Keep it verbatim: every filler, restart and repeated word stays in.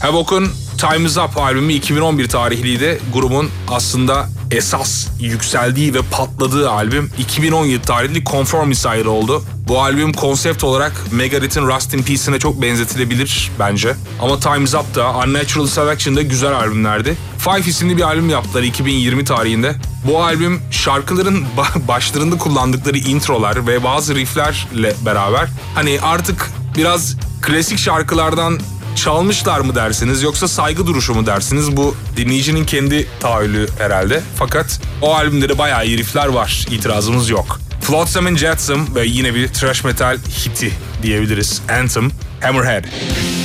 Havok'un Time Is Up albümü iki bin on bir tarihliydi. Grubun aslında esas yükseldiği ve patladığı albüm iki bin on yedi tarihli Conformicide oldu. Bu albüm konsept olarak Megadeth'in Rust in Peace'ine çok benzetilebilir bence. Ama Time Is Up da Unnatural Selection'da güzel albümlerdi. Five isimli bir albüm yaptılar iki bin yirmi tarihinde. Bu albüm şarkıların başlarında kullandıkları introlar ve bazı rifflerle beraber hani artık biraz klasik şarkılardan çalmışlar mı dersiniz yoksa saygı duruşu mu dersiniz? Bu dinleyicinin kendi tahayyülü herhalde. Fakat o albümde de bayağı iyi riffler var. İtirazımız yok. Flotsam and Jetsam ve yine bir thrash metal hiti diyebiliriz. Anthem, Hammerhead.